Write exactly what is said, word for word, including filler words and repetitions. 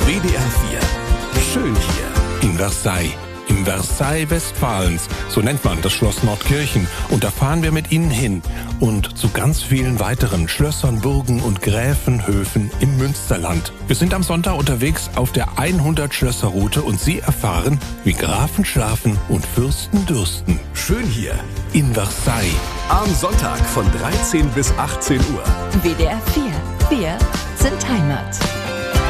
W D R vier. Schön hier in Versailles. Im Versailles Westfalens, so nennt man das Schloss Nordkirchen. Und da fahren wir mit Ihnen hin. Und zu ganz vielen weiteren Schlössern, Burgen und Gräfenhöfen im Münsterland. Wir sind am Sonntag unterwegs auf der hundert Schlösser Route und Sie erfahren, wie Grafen schlafen und Fürsten dürsten. Schön hier in Versailles. Am Sonntag von dreizehn bis achtzehn Uhr. W D R vier. Wir sind Heimat.